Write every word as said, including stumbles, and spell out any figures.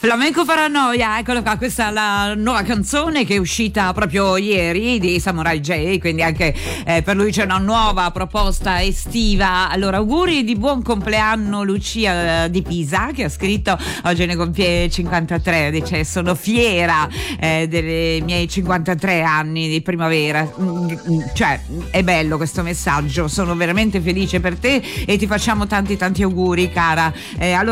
Flamenco Paranoia, eccolo qua, questa è la nuova canzone che è uscita proprio ieri di Samurai J, quindi anche eh, per lui c'è una nuova proposta estiva. Allora, auguri di buon compleanno Lucia eh, di Pisa, che ha scritto oggi ne compie cinquantatré, dice sono fiera eh, dei miei cinquantatré anni di primavera. Mm, cioè è bello questo messaggio, sono veramente felice per te e ti facciamo tanti tanti auguri, cara. Eh, allora